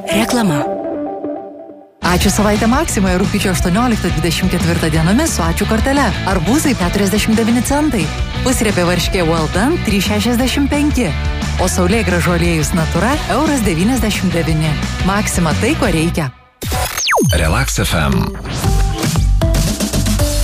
Reklama. Ačiū savaitę Maksimoje rugpjūčio 18-24 dienomis su ačiū kortele. Arbūzai 49 centai. Pusriebė varškė Well Done 3,65. O saulėgrąžų aliejus Natura €1,99. Maksima tai, ko reikia. Relax FM.